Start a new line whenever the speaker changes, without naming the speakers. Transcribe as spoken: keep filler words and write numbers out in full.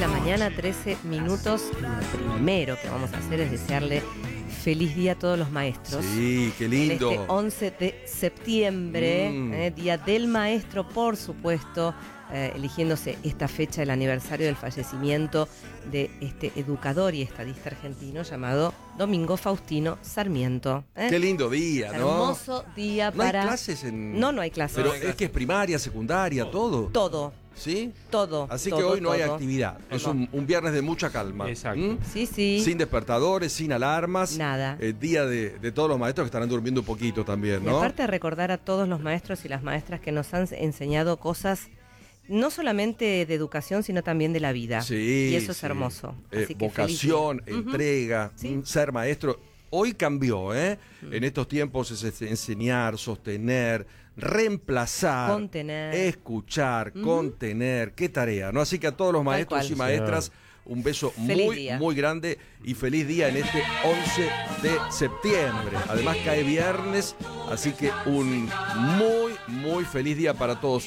la mañana, trece minutos. Lo primero que vamos a hacer es desearle feliz día a todos los maestros.
Sí, qué lindo.
En este once de septiembre, mm. eh, Día del Maestro, por supuesto, eh, eligiéndose esta fecha, el aniversario del fallecimiento de este educador y estadista argentino llamado Domingo Faustino Sarmiento. ¿eh?
Qué lindo día, ¿no?
Hermoso día
¿No
para...
hay clases en...?
No, no hay clases.
Pero es que es primaria, secundaria, todo.
Todo.
¿Sí?
Todo.
Así
todo,
que hoy no
todo.
hay actividad. Es un, un viernes de mucha calma.
Exacto.
¿Mm?
Sí, sí.
Sin despertadores, sin alarmas.
Nada.
El día de, de todos los maestros que estarán durmiendo un poquito también,
Y
¿no?
aparte recordar a todos los maestros y las maestras que nos han enseñado cosas no solamente de educación, sino también de la vida.
Sí,
y eso es
sí.
hermoso.
Eh,
Así que
vocación,
feliz día.
entrega,
Uh-huh. Sí.
mm, ser maestro. Hoy cambió, ¿eh?
Mm.
En estos tiempos es, es enseñar, sostener, reemplazar,
Contener.
escuchar,
Uh-huh.
contener. Qué tarea, ¿no? Así que a todos los maestros
cual.
y maestras, un beso
Feliz
muy,
día.
muy grande y feliz día en este once de septiembre. Además cae viernes, así que un muy, muy feliz día para todos.